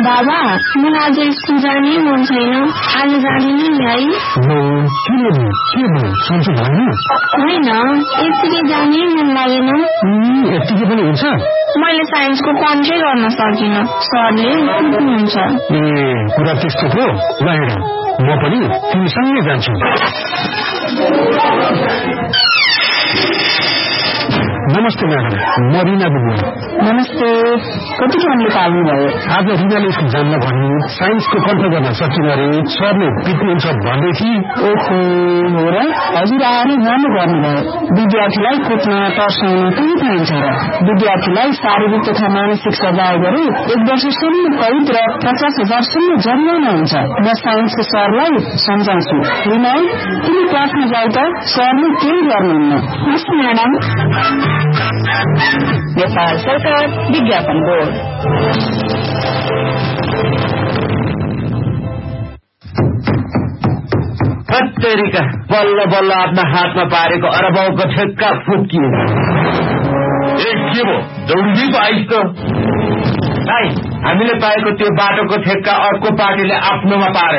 बाबा मलाई आज स्कुल जाने मन छैन, आज जाँदिनँ नि है? होइन, यतिकै जाने मन लागेन। यतिकै पनि हुन्छ? मैले साइन्सको कन्ट्रै गर्न सकिनँ, सरले कुट्नुहुन्छ। कुरा त्यस्तो हो? ल हेर, म पनि तिमीसँगै जान्छु। नमस्ते म्याडम, म रिना बुढा। नमस्ते। कति टाइमले पाल्नु भयो? आज रिनाले स्कुल जान्न भन्नु, साइन्सको कन्ठ गर्न सकिन अरे, सरले पिट्नुहुन्छ भन्दै थिए। ओहो, हो र? हजुर आएर राम्रो गर्नुभयो। विद्यार्थीलाई कुट्न तर्साउन कति पाइन्छ र? विद्यार्थीलाई शारीरिक तथा मानसिक सजाय गरे 1 वर्षसम्म कैद र 50,000सम्म जरिवाना हुन्छ। म साइन्सको सरलाई सम्झाउँछु। रिना, तिमी क्लासमा जाऊ त, सरले केही गर्नुहुन्न। हस् म्याडम। नेपाल सरकार विज्ञापन बोर्ड। कत्तेरीका बल्ल बल्ल आफ्ना हातमा पारेको अरबौको ठेक्का फुत्किए। के भो दौडिदिएको आइस त? भाइ, हामीले पाएको त्यो बाटोको ठेक्का अर्को पार्टीले आफ्नोमा पारे।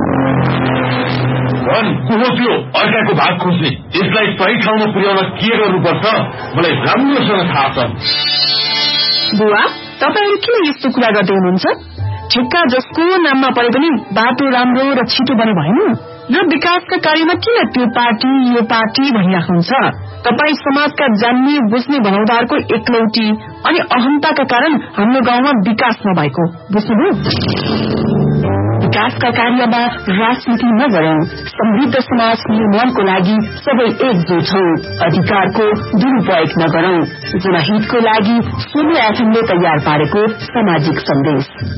को त्यो अर्काको भाग खोज्ने? यसलाई सही ठाउँमा पुर्याउन के गर्नुपर्छ मलाई राम्रोसँग थाहा छ। बुवा, तपाईहरु किन यस्तो कुरा गर्दै हुनुहुन्छ? ठेक्का जसको नाममा परे पनि बाटो राम्रो र छिटो बने भएन र विकासका कार्यमा किन त्यो पार्टी यो पार्टी भइराख्नुहुन्छ? तपाई समाजका जान्ने बुझ्ने भनाउँदारको एकलौटी अनि अहमताका कारण हाम्रो गाउँमा विकास नभएको बुझ्नुभयो? विकासका कार्यमा राजनीति नगरौं, समृद्ध समाज निर्माणको लागि सबै एकजुट हौं, अधिकारको दुरुपयोग नगरौं। जनहितको लागि सोनु एफएमले तयार पारेको सामाजिक सन्देश।